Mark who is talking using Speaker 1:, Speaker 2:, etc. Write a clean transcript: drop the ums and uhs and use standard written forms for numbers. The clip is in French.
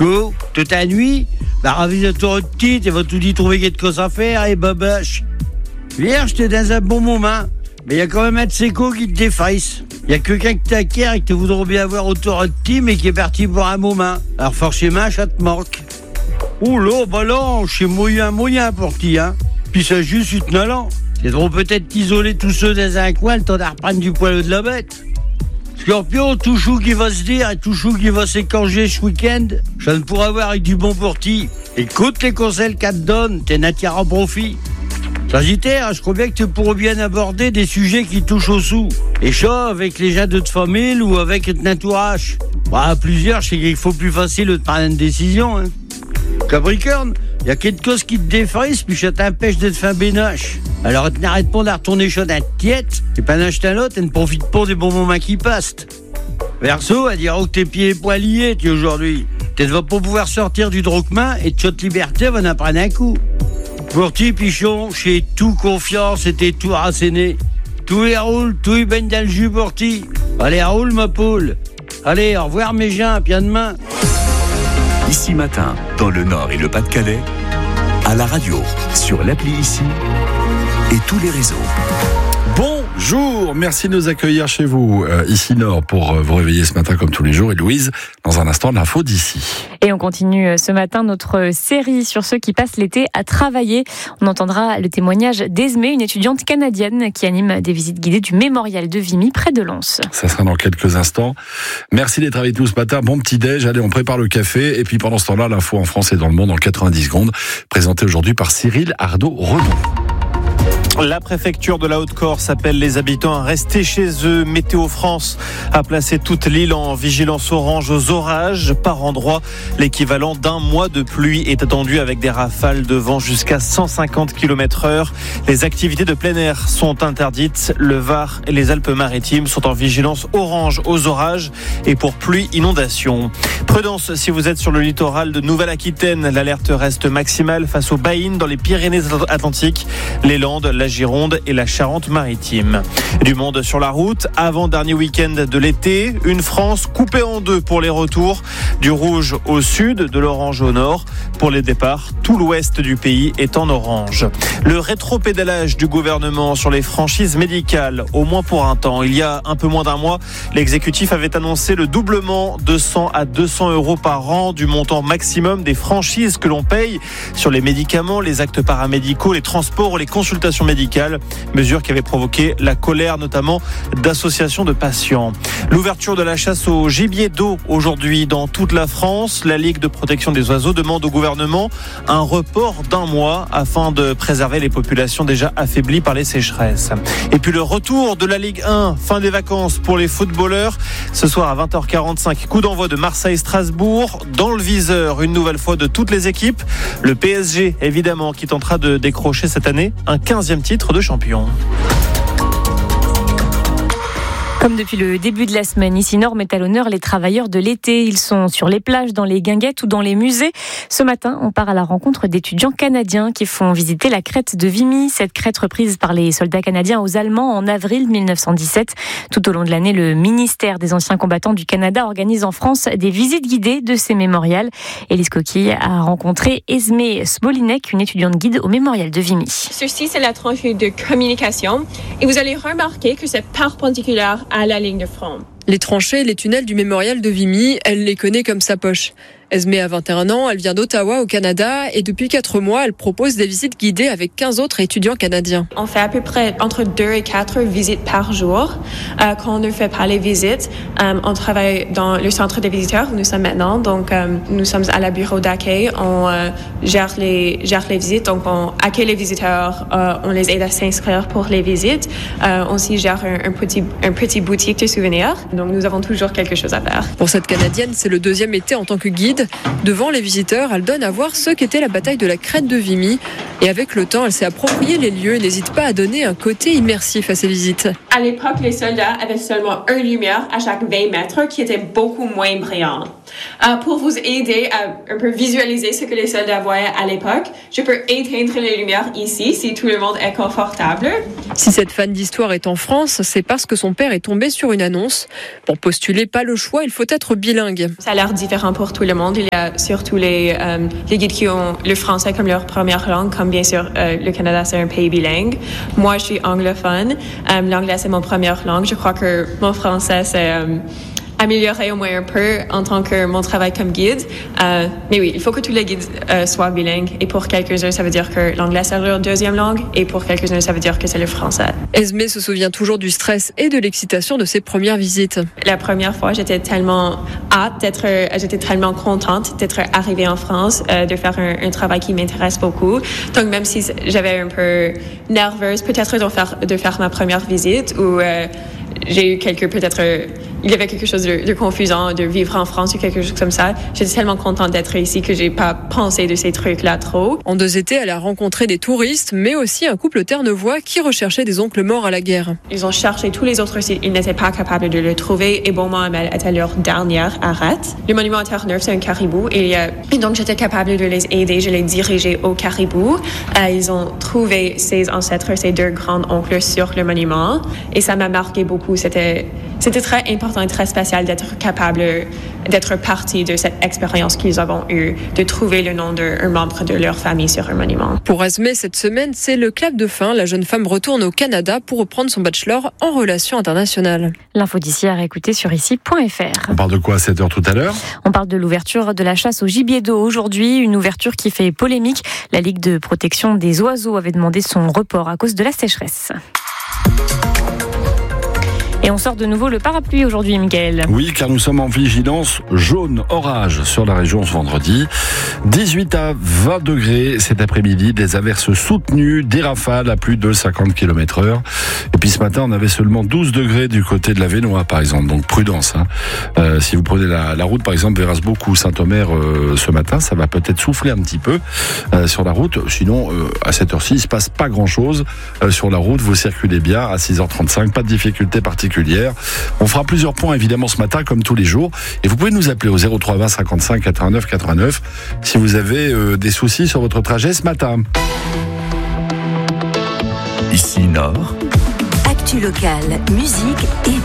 Speaker 1: Quoi? Toute la nuit? La ravise de petite, elle va tout dit trouver quelque chose à faire, et babache. Hier, j'étais dans un bon moment, mais il y a quand même un de ces cons qui te défaisse. Il y a quelqu'un que t'acquiert et que te voudront bien avoir autour de ti, mais qui est parti pour un moment. Alors forcément, ça te manque. Oh là, bah là, je suis moyen pour ti, hein. Puis c'est juste utnalant. Ils devront peut-être t'isoler tous ceux dans un coin, le temps de reprendre du poil de la bête. Scorpion, tout chou qui va se dire et tout chou qui va s'écanger ce week-end, ça ne pourra avoir avec du bon pour ti. Écoute les conseils qu'elle te donne, t'es n'attires en profit. Sagittaire, je crois bien que tu pourras bien aborder des sujets qui touchent au sous. Et ça, avec les gens de ta famille ou avec ton entourage. À plusieurs, je sais qu'il faut plus facile de prendre une décision. Hein. Capricorne, il y a quelque chose qui te défrise, puis ça t'empêche d'être fin bénache. Alors n'arrête pas de retourner chaud d'un tiète, et pendant que t'en l'autre, tu ne profites pas des bons moments qui passent. Verseau, elle dira que tes pieds et poings liés, tu aujourd'hui. Tu ne vas pas pouvoir sortir du droguement et de de liberté va en prendre un coup. Pour ti, pichon, j'ai tout confiance et t'es tout rasséné. Tout y roule, tout y baigne dans le jus pour ti. Allez, roule ma poule. Allez, au revoir mes gens, puis à demain.
Speaker 2: Ici Matin, dans le Nord et le Pas-de-Calais, à la radio, sur l'appli Ici et tous les réseaux.
Speaker 3: Bonjour, merci de nous accueillir chez vous, ici Nord, pour vous réveiller ce matin comme tous les jours. Et Louise, dans un instant, l'info d'ici.
Speaker 4: Et on continue ce matin notre série sur ceux qui passent l'été à travailler. On entendra le témoignage d'Esmé, une étudiante canadienne qui anime des visites guidées du mémorial de Vimy, près de Lens. Ça
Speaker 3: sera dans quelques instants. Merci d'être avec nous ce matin. Bon petit déj. Allez, on prépare le café. Et puis pendant ce temps-là, l'info en France et dans le monde en 90 secondes, présentée aujourd'hui par Cyril Ardo-Redon.
Speaker 5: La préfecture de la Haute-Corse appelle les habitants à rester chez eux. Météo France a placé toute l'île en vigilance orange aux orages. Par endroit, l'équivalent d'un mois de pluie est attendu avec des rafales de vent jusqu'à 150 km/h. Les activités de plein air sont interdites. Le Var et les Alpes-Maritimes sont en vigilance orange aux orages et pour pluie inondation. Prudence si vous êtes sur le littoral de Nouvelle-Aquitaine. L'alerte reste maximale face aux baïnes dans les Pyrénées-Atlantiques, les Landes, la Gironde et la Charente-Maritime. Du monde sur la route, avant-dernier week-end de l'été, une France coupée en deux pour les retours, du rouge au sud, de l'orange au nord. Pour les départs, tout l'ouest du pays est en orange. Le rétropédalage du gouvernement sur les franchises médicales, au moins pour un temps. Il y a un peu moins d'un mois, l'exécutif avait annoncé le doublement de 100 à 200 € par an du montant maximum des franchises que l'on paye sur les médicaments, les actes paramédicaux, les transports ou les consultations médicales, mesure qui avait provoqué la colère notamment d'associations de patients. L'ouverture de la chasse au gibier d'eau aujourd'hui dans toute la France. La Ligue de protection des oiseaux demande au gouvernement un report d'un mois afin de préserver les populations déjà affaiblies par les sécheresses. Et puis le retour de la Ligue 1, fin des vacances pour les footballeurs. Ce soir à 20h45, coup d'envoi de Marseille-Strasbourg. Dans le viseur, une nouvelle fois de toutes les équipes. Le PSG, évidemment, qui tentera de décrocher cette année un 15e titre de champion.
Speaker 4: Comme depuis le début de la semaine, ici Nord met à l'honneur les travailleurs de l'été. Ils sont sur les plages, dans les guinguettes ou dans les musées. Ce matin, on part à la rencontre d'étudiants canadiens qui font visiter la crête de Vimy. Cette crête reprise par les soldats canadiens aux Allemands en avril 1917. Tout au long de l'année, le ministère des Anciens Combattants du Canada organise en France des visites guidées de ces mémorials. Élise Coquille a rencontré Esmé Smolinek, une étudiante guide au mémorial de Vimy.
Speaker 6: Ceci, c'est la tranchée de communication. Et vous allez remarquer que c'est perpendiculaire à la ligne de front.
Speaker 7: Les tranchées et les tunnels du mémorial de Vimy, elle les connaît comme sa poche. Esmé a 21 ans, elle vient d'Ottawa au Canada et depuis 4 mois, elle propose des visites guidées avec 15 autres étudiants canadiens.
Speaker 6: On fait à peu près entre 2 et 4 visites par jour. Quand on ne fait pas les visites, on travaille dans le centre des visiteurs où nous sommes maintenant. Donc, nous sommes à la bureau d'accueil. On gère les visites. Donc, on accueille les visiteurs. On les aide à s'inscrire pour les visites. On aussi gère un petit boutique de souvenirs. Donc, nous avons toujours quelque chose à faire.
Speaker 7: Pour cette Canadienne, c'est le 2e été en tant que guide. Devant les visiteurs, elle donne à voir ce qu'était la bataille de la crête de Vimy. Et avec le temps, elle s'est approprié les lieux et n'hésite pas à donner un côté immersif à ses visites.
Speaker 6: À l'époque, les soldats avaient seulement une lumière à chaque 20 mètres qui était beaucoup moins brillante. Pour vous aider à un peu visualiser ce que les soldats voyaient à l'époque, je peux éteindre les lumières ici si tout le monde est confortable.
Speaker 7: Si cette fan d'histoire est en France, c'est parce que son père est tombé sur une annonce. Pour postuler, pas le choix, il faut être bilingue.
Speaker 6: Ça a l'air différent pour tout le monde. Il y a surtout les guides qui ont le français comme leur première langue, comme bien sûr le Canada, c'est un pays bilingue. Moi, je suis anglophone. L'anglais, c'est mon première langue. Je crois que mon français, c'est amélioré au moins un peu en tant que mon travail comme guide. Mais oui, il faut que tous les guides soient bilingues. Et pour quelques-uns, ça veut dire que l'anglais, c'est leur deuxième langue. Et pour quelques-uns, ça veut dire que c'est le français.
Speaker 7: Esmé se souvient toujours du stress et de l'excitation de ses premières visites.
Speaker 6: La première fois, j'étais tellement j'étais tellement contente d'être arrivée en France, de faire un travail qui m'intéresse beaucoup. Donc même si j'avais un peu nerveuse, peut-être de faire ma première visite, ou j'ai eu il y avait quelque chose de confusant de vivre en France ou quelque chose comme ça. J'étais tellement contente d'être ici que j'ai pas pensé de ces trucs-là trop.
Speaker 7: En 2 étés, elle a rencontré des touristes, mais aussi un couple ternevois qui recherchait des oncles morts à la guerre.
Speaker 6: Ils ont cherché tous les autres sites, ils n'étaient pas capables de le trouver et Beaumont-Hamel était leur dernière arrêt. Le monument à Terre-Neuve, c'est un caribou et donc j'étais capable de les aider, je les dirigeais au caribou. Ils ont trouvé ses ancêtres, ses 2 grands-oncles sur le monument et ça m'a marqué beaucoup. C'était très important et très spécial d'être capable d'être partie de cette expérience qu'ils ont eue, de trouver le nom d'un membre de leur famille sur un monument.
Speaker 7: Pour Esmé, cette semaine, c'est le clap de fin. La jeune femme retourne au Canada pour reprendre son bachelor en relations internationales.
Speaker 4: L'info d'ici à réécouter sur ici.fr.
Speaker 3: On parle de quoi à 7h tout à l'heure ?
Speaker 4: On parle de l'ouverture de la chasse au gibier d'eau aujourd'hui, une ouverture qui fait polémique. La Ligue de protection des oiseaux avait demandé son report à cause de la sécheresse. Et on sort de nouveau le parapluie aujourd'hui, Miguel.
Speaker 3: Oui, car nous sommes en vigilance jaune orage sur la région ce vendredi. 18 à 20 degrés cet après-midi, des averses soutenues, des rafales à plus de 50 km/h. Et puis ce matin, on avait seulement 12 degrés du côté de la Vénois, par exemple. Donc prudence. Si vous prenez la route, par exemple, vers Asbrook ou Saint-Omer ce matin, ça va peut-être souffler un petit peu sur la route. Sinon, à cette heure-ci, il se passe pas grand-chose sur la route. Vous circulez bien à 6h35, pas de difficulté particulière. On fera plusieurs points évidemment ce matin comme tous les jours et vous pouvez nous appeler au 03 20 55 89 89 si vous avez des soucis sur votre trajet ce matin.
Speaker 2: Ici Nord.
Speaker 8: Actu locale, musique et